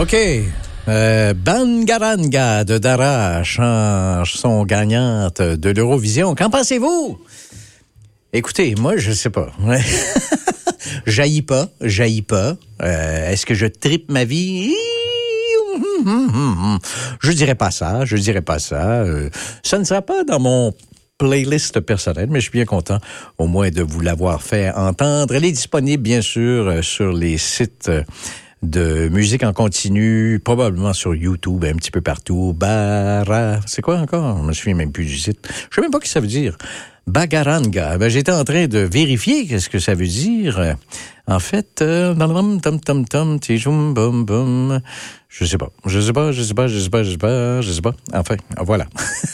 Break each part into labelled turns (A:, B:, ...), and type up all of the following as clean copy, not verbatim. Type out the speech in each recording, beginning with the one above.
A: OK. Bangaranga de Dara, chanson gagnante de l'Eurovision. Qu'en pensez-vous? Écoutez, moi, je sais pas. Jaillis pas. Est-ce que je tripe ma vie? Je dirais pas ça. Ça ne sera pas dans mon playlist personnelle, mais je suis bien content au moins de vous l'avoir fait entendre. Elle est disponible, bien sûr, sur les sites de musique en continu, probablement sur YouTube, un petit peu partout. C'est quoi encore? Je me souviens même plus du site. Je sais même pas ce que ça veut dire. Bagaranga. J'étais en train de vérifier qu'est-ce que ça veut dire. En fait, je sais pas. Enfin, voilà.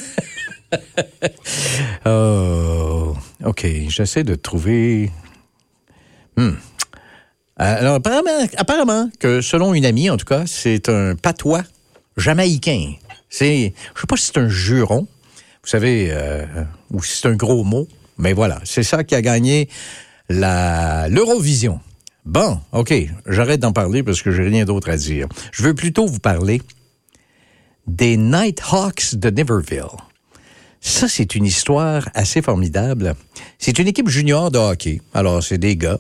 A: Oh, OK, j'essaie de trouver... Alors, apparemment que, selon une amie, en tout cas, c'est un patois jamaïcain. Je sais pas si c'est un juron, vous savez, ou si c'est un gros mot, mais voilà, c'est ça qui a gagné l'Eurovision. Bon, OK, j'arrête d'en parler parce que j'ai rien d'autre à dire. Je veux plutôt vous parler des Nighthawks de Niverville. Ça, c'est une histoire assez formidable. C'est une équipe junior de hockey. Alors, c'est des gars.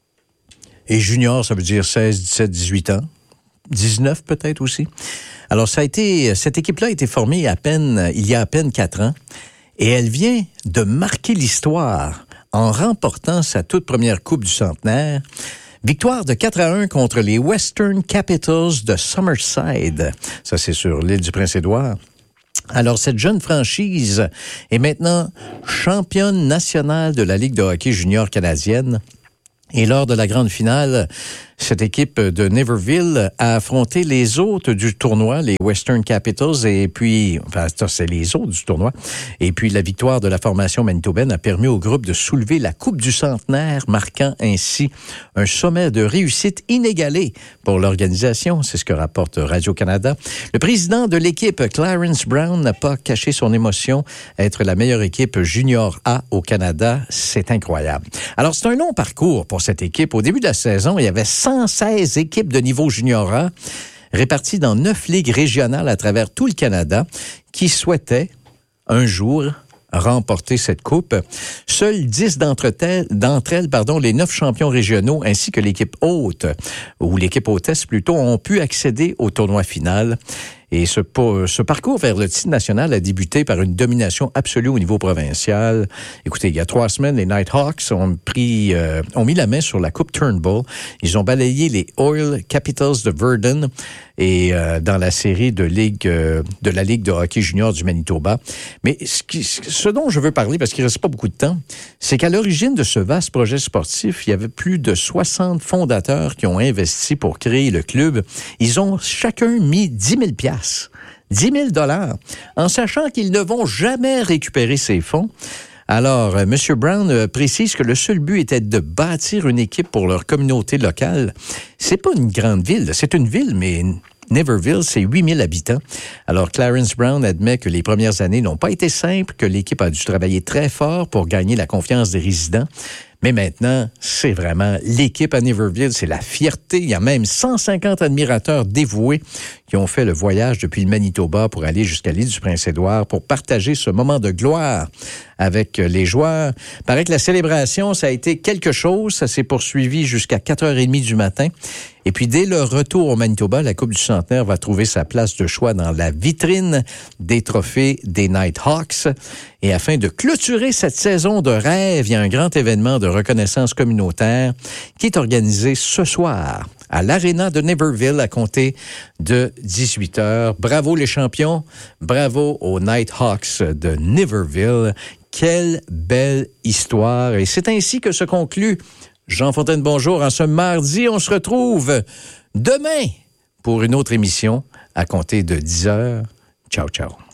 A: Et junior, ça veut dire 16, 17, 18 ans. 19 peut-être aussi. Alors, cette équipe-là a été formée il y a à peine 4 ans. Et elle vient de marquer l'histoire en remportant sa toute première Coupe du Centenaire. Victoire de 4-1 contre les Western Capitals de Summerside. Ça, c'est sur l'île du Prince-Édouard. Alors, cette jeune franchise est maintenant championne nationale de la Ligue de hockey junior canadienne. Et lors de la grande finale, cette équipe de Niverville a affronté les hôtes du tournoi, les Western Capitals, et puis, c'est les hôtes du tournoi. Et puis, la victoire de la formation manitobaine a permis au groupe de soulever la Coupe du Centenaire, marquant ainsi un sommet de réussite inégalé pour l'organisation. C'est ce que rapporte Radio-Canada. Le président de l'équipe, Clarence Brown, n'a pas caché son émotion. Être la meilleure équipe junior A au Canada, c'est incroyable. Alors, c'est un long parcours pour cette équipe. Au début de la saison, il y avait 116 équipes de niveau junior A réparties dans 9 ligues régionales à travers tout le Canada qui souhaitaient un jour remporter cette coupe. Seuls 10 d'entre elles, les 9 champions régionaux ainsi que l'équipe hôte, ou l'équipe hôtesse plutôt, ont pu accéder au tournoi final. Et ce parcours vers le titre national a débuté par une domination absolue au niveau provincial. Écoutez, il y a 3 semaines, les Nighthawks ont mis la main sur la Coupe Turnbull. Ils ont balayé les Oil Capitals de Verdun et dans la série de la Ligue de hockey junior du Manitoba. Mais ce dont je veux parler, parce qu'il ne reste pas beaucoup de temps, c'est qu'à l'origine de ce vaste projet sportif, il y avait plus de 60 fondateurs qui ont investi pour créer le club. Ils ont chacun mis 10 000 $. 10 000 $, en sachant qu'ils ne vont jamais récupérer ces fonds. Alors, M. Brown précise que le seul but était de bâtir une équipe pour leur communauté locale. C'est pas une grande ville, c'est une ville, mais Niverville, c'est 8 000 habitants. Alors, Clarence Brown admet que les premières années n'ont pas été simples, que l'équipe a dû travailler très fort pour gagner la confiance des résidents. Mais maintenant, c'est vraiment l'équipe à Niverville, c'est la fierté. Il y a même 150 admirateurs dévoués qui ont fait le voyage depuis le Manitoba pour aller jusqu'à l'île du Prince-Édouard pour partager ce moment de gloire avec les joueurs. Il paraît que la célébration, ça a été quelque chose. Ça s'est poursuivi jusqu'à 4h30 du matin. Et puis, dès leur retour au Manitoba, la Coupe du Centenaire va trouver sa place de choix dans la vitrine des trophées des Nighthawks. Et afin de clôturer cette saison de rêve, il y a un grand événement de reconnaissance communautaire qui est organisé ce soir à l'Arena de Niverville à compter de 18h. Bravo les champions, bravo aux Nighthawks de Niverville. Quelle belle histoire. Et c'est ainsi que se conclut Jean Fontaine, bonjour. En ce mardi, on se retrouve demain pour une autre émission à compter de 10h. Ciao, ciao.